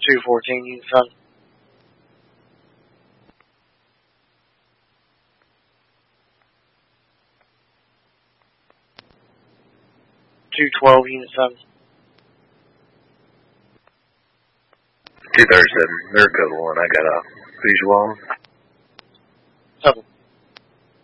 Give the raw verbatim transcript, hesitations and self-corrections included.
two fourteen, unit seven. two twelve, unit seven. two thirty-seven, they're code one. I got a visual on.